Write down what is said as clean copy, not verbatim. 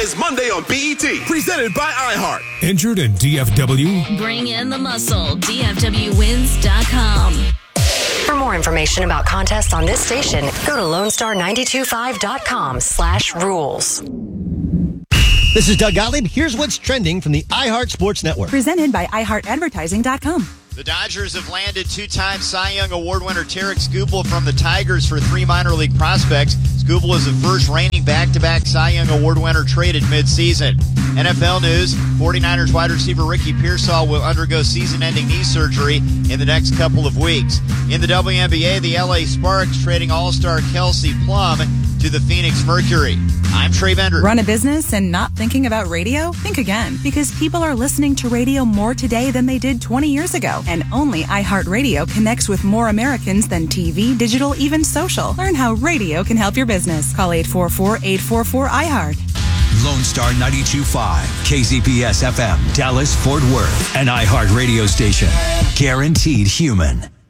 Valentine's Monday on BET. Presented by iHeart. Injured in DFW? Bring in the muscle. DFWwins.com. For more information about contests on this station, go to LoneStar925.com/rules. This is Doug Gottlieb. Here's what's trending from the iHeart Sports Network. Presented by iHeartAdvertising.com. The Dodgers have landed two-time Cy Young Award winner Tarek Skubal from the Tigers for 3 minor league prospects. Skubal is the first reigning back-to-back Cy Young Award winner traded mid-season. NFL news, 49ers wide receiver Ricky Pearsall will undergo season-ending knee surgery in the next couple of weeks. In the WNBA, the LA Sparks trading all-star Kelsey Plum to the Phoenix Mercury. I'm Trey Bender. Run a business and not thinking about radio? Think again, because people are listening to radio more today than they did 20 years ago. And only iHeartRadio connects with more Americans than TV, digital, even social. Learn how radio can help your business. Call 844-844-iHeart. Lone Star 92.5, KZPS FM, Dallas, Fort Worth, an iHeart radio station. Guaranteed human.